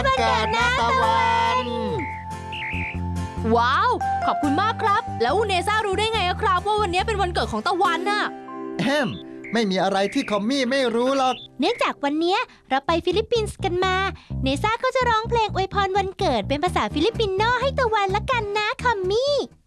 วันเกิดนะตะวันว้าวขอบคุณมากครับแล้วเนซ่ารู้ได้ไงครับว่าวันนี้เป็นวันเกิดของตะวันน่ะไม่มีอะไรที่คอมมี่ไม่รู้หรอกเนื่องจากวันนี้เราไปฟิลิปปินส์กันมาเนซ่าก็จะร้องเพลงอวยพรวันเกิดเป็นภาษาฟิลิปปินโนให้ตะวันละกันนะคอมมี่